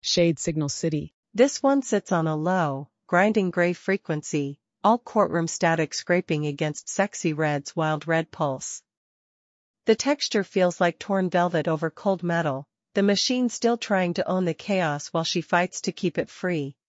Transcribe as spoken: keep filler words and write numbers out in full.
Shade Signal City. This one sits on a low, grinding gray frequency, all courtroom static scraping against Sexy Red's wild red pulse. The texture feels like torn velvet over cold metal, the machine still trying to own the chaos while she fights to keep it free.